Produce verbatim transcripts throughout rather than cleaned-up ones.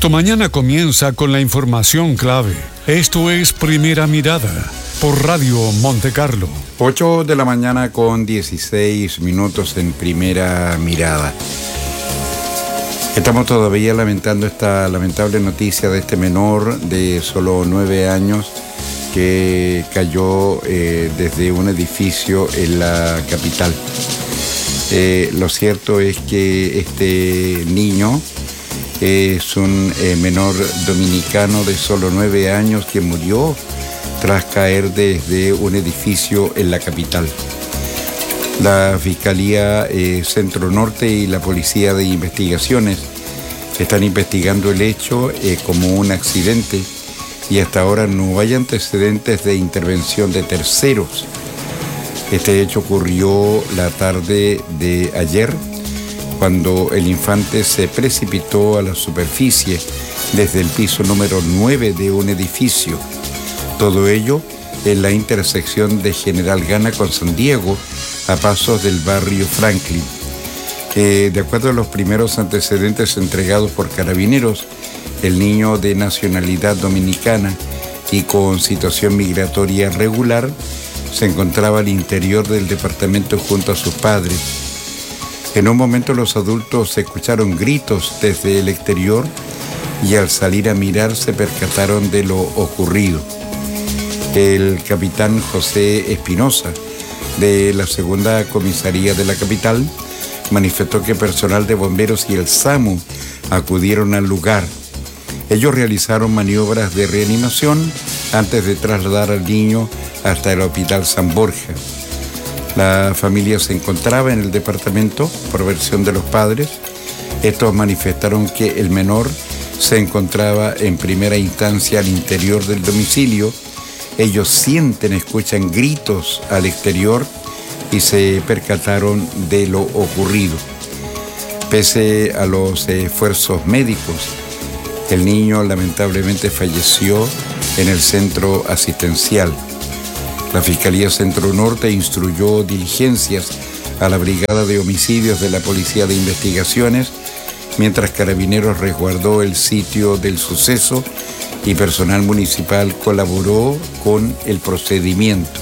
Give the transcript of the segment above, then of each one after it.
Tu mañana comienza con la información clave. Esto es Primera Mirada por Radio Monte Carlo. ocho de la mañana con dieciséis minutos en Primera Mirada. Estamos todavía lamentando esta lamentable noticia de este menor de solo nueve años que cayó eh, desde un edificio en la capital. Eh, lo cierto es que este niño es un eh, menor dominicano de solo nueve años que murió tras caer desde un edificio en la capital. La Fiscalía eh, Centro Norte y la Policía de Investigaciones están investigando el hecho eh, como un accidente y hasta ahora no hay antecedentes de intervención de terceros. Este hecho ocurrió la tarde de ayer, cuando el infante se precipitó a la superficie desde el piso número nueve de un edificio. Todo ello en la intersección de General Gana con San Diego, a pasos del barrio Franklin. Eh, de acuerdo a los primeros antecedentes entregados por Carabineros, el niño de nacionalidad dominicana y con situación migratoria regular se encontraba al interior del departamento junto a sus padres. En un momento los adultos escucharon gritos desde el exterior y al salir a mirar se percataron de lo ocurrido. El capitán José Espinosa, de la segunda comisaría de la capital, manifestó que personal de bomberos y el SAMU acudieron al lugar. Ellos realizaron maniobras de reanimación antes de trasladar al niño hasta el Hospital San Borja. La familia se encontraba en el departamento, por versión de los padres. Estos manifestaron que el menor se encontraba en primera instancia al interior del domicilio. Ellos sienten, escuchan gritos al exterior y se percataron de lo ocurrido. Pese a los esfuerzos médicos, el niño lamentablemente falleció en el centro asistencial. La Fiscalía Centro Norte instruyó diligencias a la Brigada de Homicidios de la Policía de Investigaciones, mientras Carabineros resguardó el sitio del suceso y personal municipal colaboró con el procedimiento.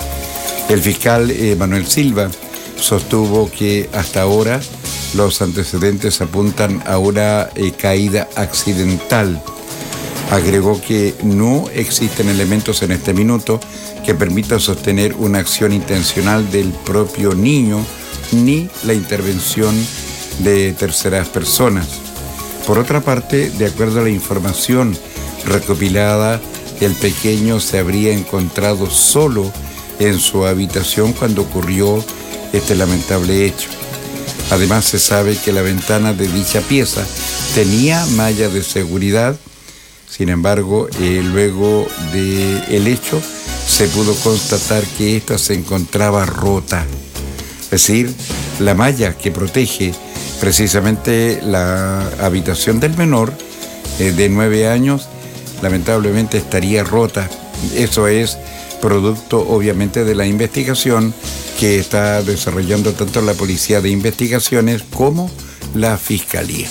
El fiscal eh, Manuel Silva sostuvo que hasta ahora los antecedentes apuntan a una eh, caída accidental. Agregó que no existen elementos en este minuto que permitan sostener una acción intencional del propio niño ni la intervención de terceras personas. Por otra parte, de acuerdo a la información recopilada, el pequeño se habría encontrado solo en su habitación cuando ocurrió este lamentable hecho. Además, se sabe que la ventana de dicha pieza tenía malla de seguridad. Sin embargo, eh, luego del hecho, se pudo constatar que ésta se encontraba rota. Es decir, la malla que protege precisamente la habitación del menor eh, de nueve años, lamentablemente estaría rota. Eso es producto, obviamente, de la investigación que está desarrollando tanto la Policía de Investigaciones como la Fiscalía.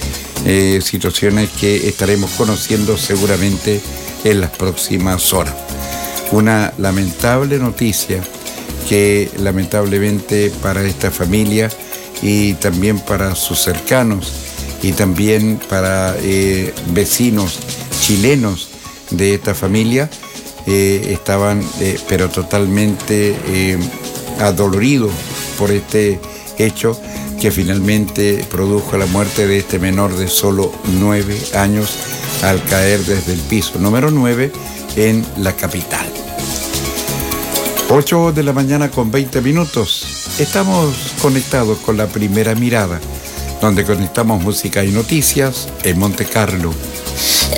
Eh, situaciones que estaremos conociendo seguramente en las próximas horas. Una lamentable noticia que lamentablemente para esta familia y también para sus cercanos y también para eh, vecinos chilenos de esta familia eh, estaban eh, pero totalmente eh, adoloridos por este hecho que finalmente produjo la muerte de este menor de solo nueve años al caer desde el piso número nueve en la capital. ocho de la mañana con veinte minutos. Estamos conectados con la Primera Mirada, donde conectamos música y noticias en Monte Carlo.